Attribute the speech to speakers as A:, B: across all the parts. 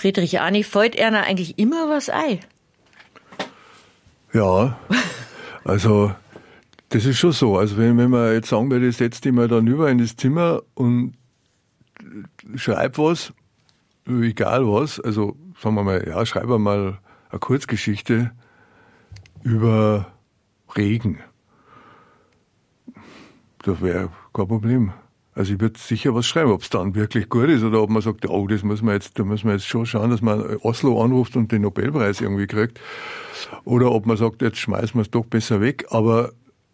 A: Friedrich Arni, fällt einer eigentlich immer was ein?
B: Ja, also das ist schon so. Also wenn man jetzt sagen würde, setzt dich mal dann über in das Zimmer und schreib was, egal was, also sagen wir mal, ja, schreib mal eine Kurzgeschichte über Regen. Das wäre kein Problem. Also ich würde sicher was schreiben, ob es dann wirklich gut ist oder ob man sagt, oh, da müssen wir jetzt schon schauen, dass man Oslo anruft und den Nobelpreis irgendwie kriegt. Oder ob man sagt, jetzt schmeißen wir es doch besser weg. Aber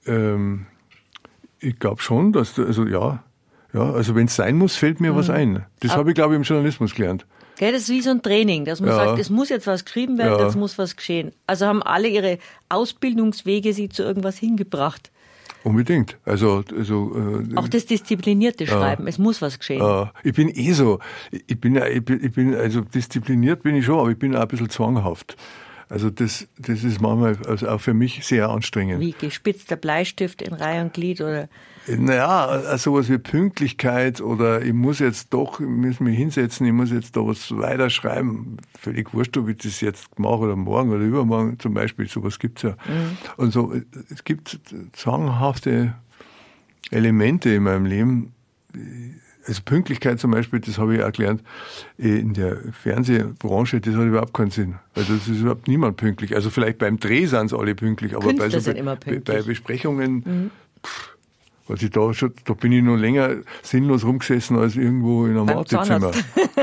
B: ich glaube schon, dass, also wenn es sein muss, fällt mir was ein. Das habe ich, glaube ich, im Journalismus gelernt.
A: Gell, das ist wie so ein Training, dass man sagt, es muss jetzt was geschrieben werden, jetzt muss was geschehen. Also haben alle ihre Ausbildungswege sie zu irgendwas hingebracht.
B: Unbedingt. Also
A: auch das disziplinierte Schreiben, es muss was geschehen.
B: Ich bin so. Ich bin also diszipliniert bin ich schon, aber ich bin auch ein bisschen zwanghaft. Also das ist manchmal also auch für mich sehr anstrengend.
A: Wie gespitzter Bleistift in Reihe und Glied oder?
B: Naja, sowas wie Pünktlichkeit oder ich muss mich hinsetzen, ich muss jetzt da was weiterschreiben. Völlig wurscht, ob ich das jetzt mache oder morgen oder übermorgen zum Beispiel. Sowas gibt's ja. Und so, es gibt zwanghafte Elemente in meinem Leben. Also Pünktlichkeit zum Beispiel, das habe ich auch gelernt, in der Fernsehbranche, das hat überhaupt keinen Sinn. Also es ist überhaupt niemand pünktlich. Also vielleicht beim Dreh sind es alle pünktlich, aber bei Besprechungen, also da bin ich noch länger sinnlos rumgesessen als irgendwo in einem Wartezimmer.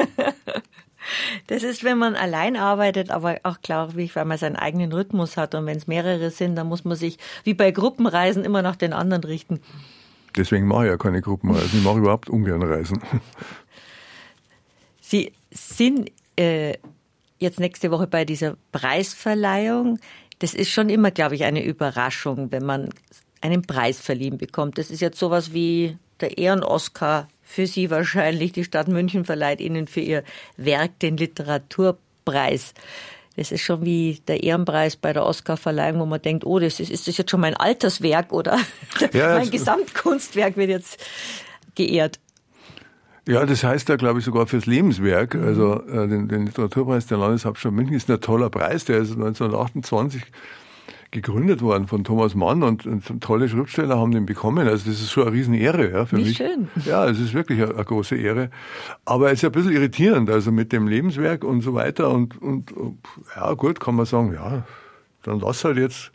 A: Das ist, wenn man allein arbeitet, aber auch, glaube ich, weil man seinen eigenen Rhythmus hat. Und wenn es mehrere sind, dann muss man sich wie bei Gruppenreisen immer nach den anderen richten.
B: Deswegen mache ich ja keine Gruppenreisen. Ich mache überhaupt ungern Reisen.
A: Sie sind jetzt nächste Woche bei dieser Preisverleihung. Das ist schon immer, glaube ich, eine Überraschung, wenn man einen Preis verliehen bekommt. Das ist jetzt sowas wie der Ehren-Oscar für Sie wahrscheinlich. Die Stadt München verleiht Ihnen für Ihr Werk den Literaturpreis. Das ist schon wie der Ehrenpreis bei der Oscarverleihung, wo man denkt, oh, ist das jetzt schon mein Alterswerk oder mein Gesamtkunstwerk wird jetzt geehrt.
B: Ja, das heißt ja, glaube ich, sogar fürs Lebenswerk. Also den Literaturpreis der Landeshauptstadt München ist ein toller Preis. Der ist 1928 gegründet worden von Thomas Mann und tolle Schriftsteller haben den bekommen. Also das ist schon eine Riesenehre für mich.
A: Wie schön.
B: Ja, es ist wirklich eine große Ehre. Aber es ist ein bisschen irritierend, also mit dem Lebenswerk und so weiter. Und ja, gut, kann man sagen, ja, dann lass halt jetzt.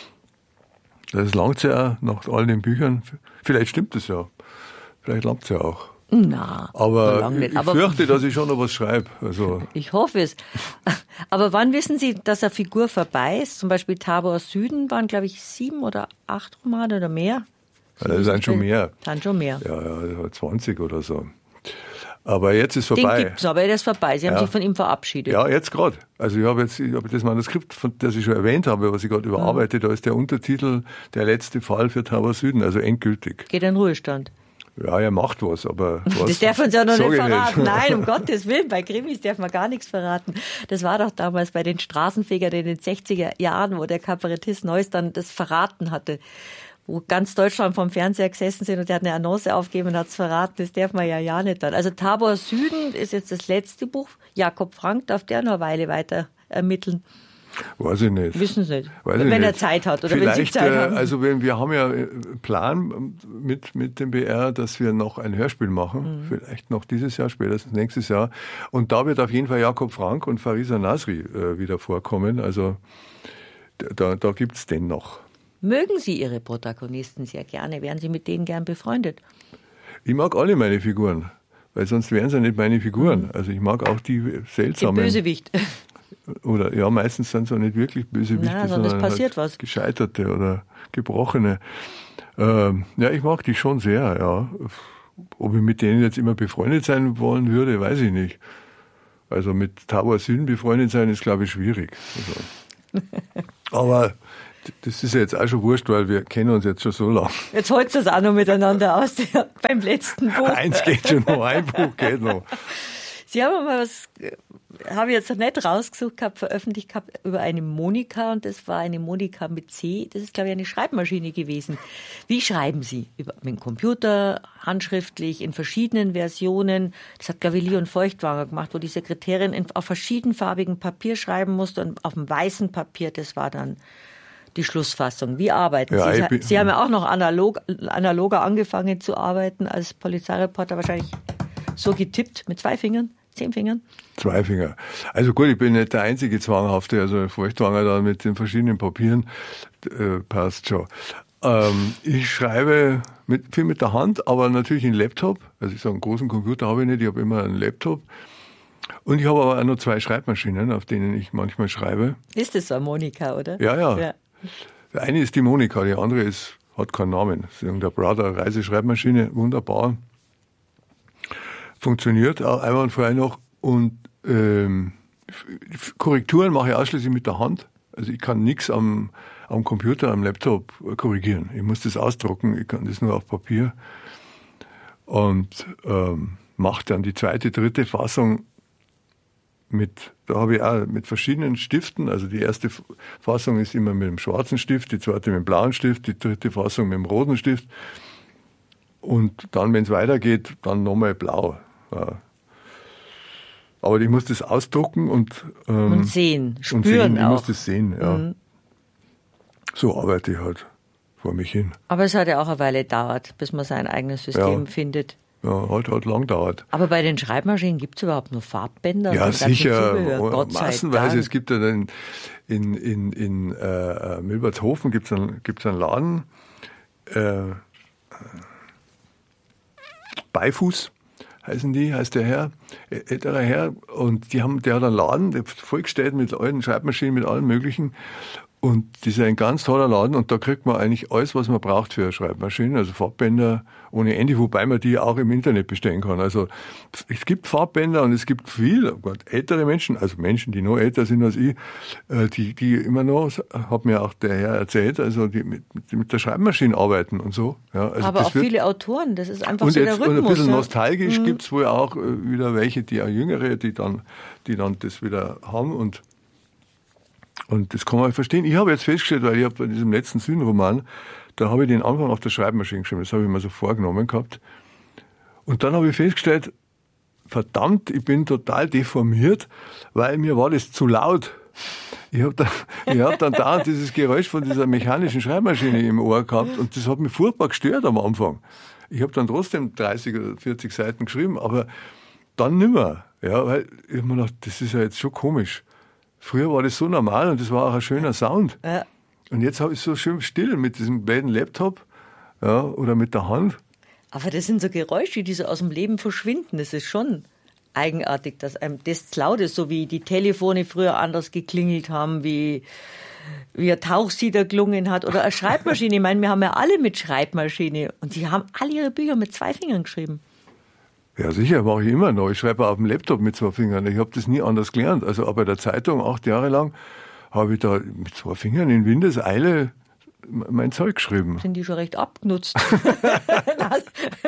B: Das langt ja nach all den Büchern. Vielleicht stimmt es ja. Vielleicht langt es ja auch.
A: Na,
B: aber ich fürchte, dass ich schon noch was schreibe. Also.
A: Ich hoffe es. Aber wann wissen Sie, dass eine Figur vorbei ist? Zum Beispiel Tabor Süden waren, glaube ich, 7 oder 8 Romane oder mehr.
B: Ja, das sind schon mehr.
A: Dann schon mehr.
B: Ja, 20 oder so. Aber jetzt ist vorbei.
A: Den gibt's, aber er ist vorbei. Sie haben sich von ihm verabschiedet.
B: Ja, jetzt gerade. Also ich habe das Manuskript, das ich schon erwähnt habe, was ich gerade überarbeite, da ist der Untertitel Der letzte Fall für Tabor Süden, also endgültig.
A: Geht in Ruhestand.
B: Ja, er macht was, aber was?
A: Das darf uns ja noch nicht verraten. Nein, um Gottes Willen, bei Krimis darf man gar nichts verraten. Das war doch damals bei den Straßenfegern in den 60er Jahren, wo der Kabarettist Neuss dann das verraten hatte. Wo ganz Deutschland vom Fernseher gesessen sind und der hat eine Annonce aufgegeben und hat es verraten. Das darf man ja nicht dann. Also Tabor Süden ist jetzt das letzte Buch. Jakob Frank darf der noch eine Weile weiter ermitteln.
B: Weiß ich nicht.
A: Wissen Sie nicht. Wenn er Zeit hat oder
B: vielleicht,
A: wenn Sie Zeit haben.
B: Also wir haben ja einen Plan mit dem BR, dass wir noch ein Hörspiel machen. Vielleicht noch dieses Jahr, spätestens nächstes Jahr. Und da wird auf jeden Fall Jakob Frank und Farisa Nasri wieder vorkommen. Also da gibt's den noch.
A: Mögen Sie Ihre Protagonisten sehr gerne? Wären Sie mit denen gern befreundet?
B: Ich mag alle meine Figuren, weil sonst wären sie ja nicht meine Figuren. Also ich mag auch die seltsamen.
A: Den Bösewicht.
B: Oder ja, meistens sind es auch nicht wirklich Bösewichte, sondern
A: passiert
B: halt
A: was.
B: Gescheiterte oder Gebrochene. Ja, ich mag die schon sehr, ja. Ob ich mit denen jetzt immer befreundet sein wollen würde, weiß ich nicht. Also mit Tabor Süden befreundet sein ist, glaube ich, schwierig. Also. Aber das ist ja jetzt auch schon wurscht, weil wir kennen uns jetzt schon so lange.
A: Jetzt holst du es auch noch miteinander aus beim letzten Buch.
B: Eins geht schon noch, ein Buch geht noch.
A: Sie haben mal was, habe ich jetzt nicht rausgesucht gehabt, veröffentlicht gehabt über eine Monika und das war eine Monika mit C. Das ist, glaube ich, eine Schreibmaschine gewesen. Wie schreiben Sie? Mit dem Computer, handschriftlich, in verschiedenen Versionen. Das hat, glaube ich, Leon Feuchtwanger gemacht, wo die Sekretärin auf verschiedenfarbigen Papier schreiben musste und auf dem weißen Papier, das war dann die Schlussfassung. Wie arbeiten Sie? Sie haben ja auch noch analoger angefangen zu arbeiten als Polizeireporter, wahrscheinlich so getippt mit 2 Fingern, 10 Fingern?
B: 2 Finger. Also gut, ich bin nicht der einzige Zwanghafte, also Feuchtwanger da mit den verschiedenen Papieren, passt schon. Ich schreibe viel mit der Hand, aber natürlich in Laptop. Also ich sage, einen großen Computer habe ich nicht, ich habe immer einen Laptop. Und ich habe aber auch noch 2 Schreibmaschinen, auf denen ich manchmal schreibe.
A: Ist das so eine Monika, oder?
B: Ja. Der eine ist die Monika, die andere hat keinen Namen. Das ist irgendeine Brother-Reiseschreibmaschine, wunderbar. Funktioniert auch einwandfrei noch. Und Korrekturen mache ich ausschließlich mit der Hand. Also ich kann nichts am Computer, am Laptop korrigieren. Ich muss das ausdrucken, ich kann das nur auf Papier. Und mache dann die 2., 3. Fassung da habe ich auch mit verschiedenen Stiften. Also die erste Fassung ist immer mit dem schwarzen Stift, die 2. mit dem blauen Stift, die 3. Fassung mit dem roten Stift. Und dann, wenn es weitergeht, dann nochmal blau. Ja. Aber ich muss das ausdrucken und
A: sehen, spüren
B: ich
A: auch.
B: muss das sehen, ja. Mhm. So arbeite ich halt vor mich hin.
A: Aber es hat ja auch eine Weile gedauert, bis man sein eigenes System findet.
B: Ja, hat lang gedauert.
A: Aber bei den Schreibmaschinen gibt es überhaupt nur Farbbänder?
B: Ja, sicher.
A: Massenweise.
B: Es gibt ja dann in Milbertshofen gibt's einen Laden, Beifuß heißt der Herr, älterer Herr, und der hat einen Laden, der vollgestellt mit alten Schreibmaschinen, mit allem Möglichen. Und das ist ein ganz toller Laden und da kriegt man eigentlich alles, was man braucht für eine Schreibmaschine, also Farbbänder ohne Ende, wobei man die auch im Internet bestellen kann. Also es gibt Farbbänder und es gibt viel, ältere Menschen, also Menschen, die noch älter sind als ich, die immer noch, hat mir auch der Herr erzählt, also die mit der Schreibmaschine arbeiten und so. Ja, also
A: aber auch viele Autoren, das ist einfach
B: und
A: so
B: jetzt,
A: der Rhythmus.
B: Und ein bisschen nostalgisch gibt's wohl auch wieder welche, die auch Jüngere, die dann das wieder haben und das kann man verstehen. Ich habe jetzt festgestellt, weil ich habe bei diesem letzten Sühnenroman, da habe ich den Anfang auf der Schreibmaschine geschrieben. Das habe ich mir so vorgenommen gehabt. Und dann habe ich festgestellt, verdammt, ich bin total deformiert, weil mir war das zu laut. Ich habe dann dauernd dieses Geräusch von dieser mechanischen Schreibmaschine im Ohr gehabt und das hat mich furchtbar gestört am Anfang. Ich habe dann trotzdem 30 oder 40 Seiten geschrieben, aber dann nimmer. Ja, weil ich habe mir gedacht, das ist ja jetzt schon komisch. Früher war das so normal und das war auch ein schöner Sound. Ja. Und jetzt habe ich so schön still mit diesem blöden Laptop, ja, oder mit der Hand.
A: Aber das sind so Geräusche, die so aus dem Leben verschwinden. Das ist schon eigenartig, dass einem das zu laut ist, so wie die Telefone früher anders geklingelt haben, wie ein Tauchsieder gelungen hat oder eine Schreibmaschine. Ich meine, wir haben ja alle mit Schreibmaschine und die haben alle ihre Bücher mit 2 Fingern geschrieben.
B: Ja, sicher, mache ich immer noch. Ich schreibe auf dem Laptop mit 2 Fingern. Ich habe das nie anders gelernt. Also auch bei der Zeitung, 8 Jahre lang, habe ich da mit 2 Fingern in Windeseile mein Zeug geschrieben.
A: Sind die schon recht abgenutzt? Das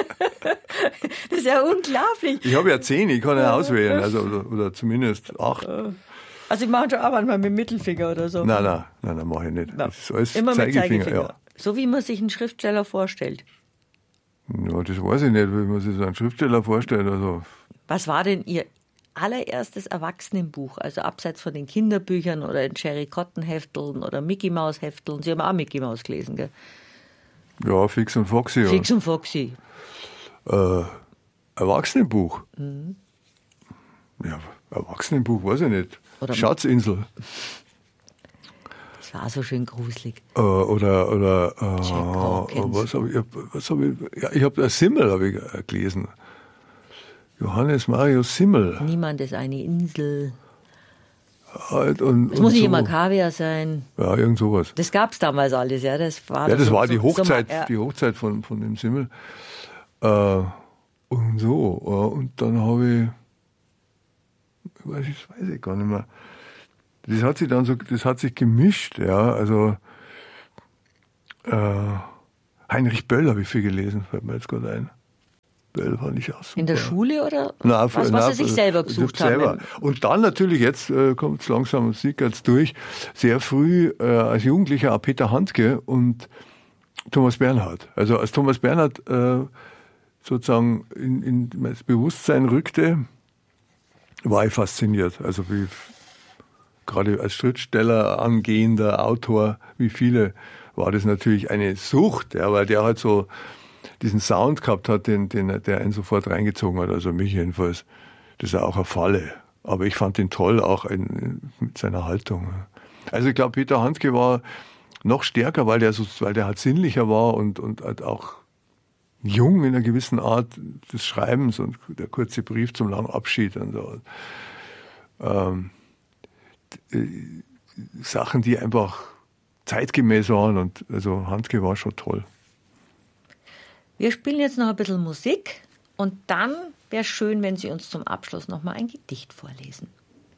A: ist ja unglaublich.
B: Ich habe ja 10, ich kann ja auswählen, also oder zumindest 8.
A: Also ich mache schon auch manchmal mit dem Mittelfinger oder so.
B: Nein, mache ich nicht.
A: Das ist alles immer Zeigefinger. Mit Zeigefinger. Ja. So wie man sich einen Schriftsteller vorstellt.
B: Ja, das weiß ich nicht, wie man sich so einen Schriftsteller vorstellt. Also.
A: Was war denn Ihr allererstes Erwachsenenbuch? Also abseits von den Kinderbüchern oder den Cherry Cotton Hefteln oder Mickey Maus Hefteln. Sie haben auch Mickey Maus gelesen, gell?
B: Ja, Fix und Foxy.
A: Fix und Foxy.
B: Erwachsenenbuch? Mhm. Ja, Erwachsenenbuch weiß ich nicht. Oder Schatzinsel.
A: Das war so schön gruselig.
B: Was habe ich? Ja, ich habe Simmel gelesen. Johannes Marius Simmel.
A: Niemand ist eine Insel.
B: Es
A: muss nicht immer Kaviar sein.
B: Ja, irgend sowas.
A: Das gab es damals alles, ja. Das war
B: die Hochzeit, die Hochzeit von dem Simmel. Und so. Und dann habe ich, weiß ich gar nicht mehr. Das hat sich gemischt, ja. Also Heinrich Böll habe ich viel gelesen, fällt mir jetzt gerade ein. Bell fand ich auch super.
A: In der Schule oder was er sich selber gesucht hat?
B: Und dann natürlich, jetzt kommt es langsam Musik jetzt durch, sehr früh als Jugendlicher auch Peter Handke und Thomas Bernhard. Also als Thomas Bernhard sozusagen in das Bewusstsein rückte, war ich fasziniert. Also wie gerade als Schriftsteller, angehender Autor, wie viele, war das natürlich eine Sucht, ja, weil der halt so diesen Sound gehabt hat, der einen sofort reingezogen hat, also mich jedenfalls. Das ist auch eine Falle. Aber ich fand ihn toll, auch mit seiner Haltung. Also ich glaube, Peter Handke war noch stärker, weil der halt sinnlicher war und halt auch jung in einer gewissen Art des Schreibens und der kurze Brief zum langen Abschied und so. Sachen, die einfach zeitgemäß waren und also Handke war schon toll.
A: Wir spielen jetzt noch ein bisschen Musik und dann wäre es schön, wenn Sie uns zum Abschluss noch mal ein Gedicht vorlesen.